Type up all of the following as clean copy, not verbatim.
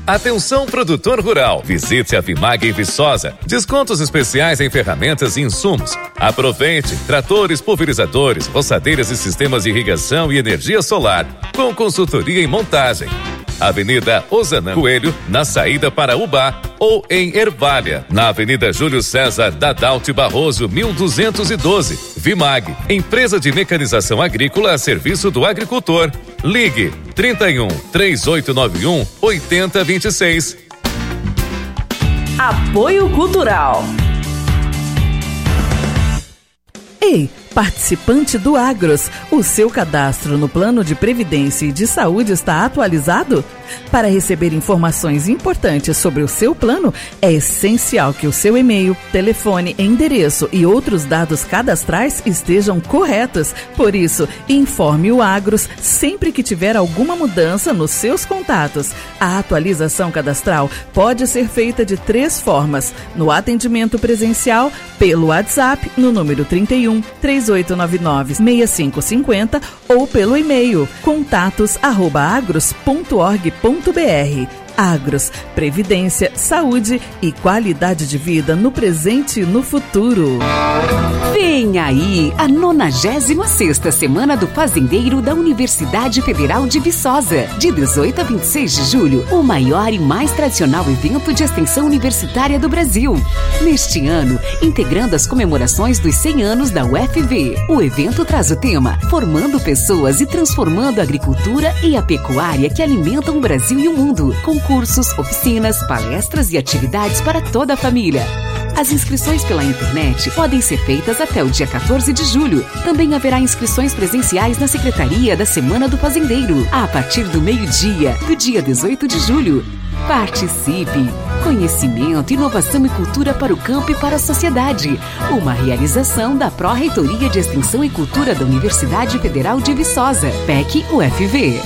Atenção, produtor rural. Visite a Vimag em Viçosa. Descontos especiais em ferramentas e insumos. Aproveite. Tratores, pulverizadores, roçadeiras e sistemas de irrigação e energia solar. Com consultoria em montagem. Avenida Osanã Coelho, na saída para Ubá, ou em Ervália, na Avenida Júlio César Dadalti Barroso, 1212. Vimag, empresa de mecanização agrícola a serviço do agricultor. Ligue 31 3891 8026. Apoio Cultural. Ei, participante do Agros, o seu cadastro no Plano de Previdência e de Saúde está atualizado? Para receber informações importantes sobre o seu plano, é essencial que o seu e-mail, telefone, endereço e outros dados cadastrais estejam corretos. Por isso, informe o Agros sempre que tiver alguma mudança nos seus contatos. A atualização cadastral pode ser feita de 3 formas: no atendimento presencial, pelo WhatsApp, no número 31 3899 6550 ou pelo e-mail contatos@agros.org.br. Agros, previdência, saúde e qualidade de vida no presente e no futuro. Vem aí a 96ª Semana do Fazendeiro da Universidade Federal de Viçosa. De 18 a 26 de julho, o maior e mais tradicional evento de extensão universitária do Brasil. Neste ano, integrando as comemorações dos 100 anos da UFV, o evento traz o tema Formando Pessoas e Transformando a Agricultura e a Pecuária que alimentam o Brasil e o mundo, com cursos, oficinas, palestras e atividades para toda a família. As inscrições pela internet podem ser feitas até o dia 14 de julho. Também haverá inscrições presenciais na Secretaria da Semana do Fazendeiro, a partir do meio-dia, do dia 18 de julho. Participe! Conhecimento, inovação e cultura para o campo e para a sociedade. Uma realização da Pró-Reitoria de Extensão e Cultura da Universidade Federal de Viçosa, PEC UFV.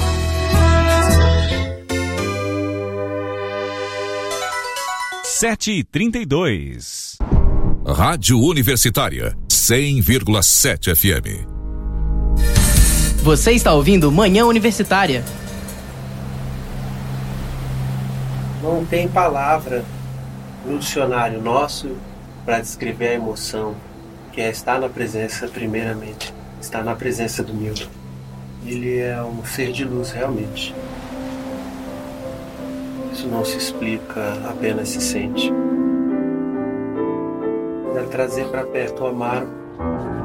Sete e 32. Rádio Universitária, 100,7 FM. Você está ouvindo Manhã Universitária. Não tem palavra no dicionário nosso para descrever a emoção que é estar na presença, primeiramente, estar na presença do Milton. Ele é um ser de luz, realmente. Isso não se explica, apenas se sente. Quero trazer para perto o Amaro,